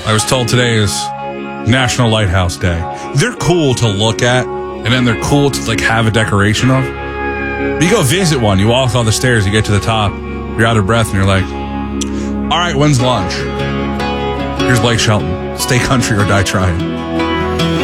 I was told today is National Lighthouse Day. They're cool to look at, and then they're cool to like have a decoration of. But you go visit one, you walk all the stairs, you get to the top, you're out of breath, and you're like, all right, when's lunch? Here's Blake Shelton. Stay country or die trying.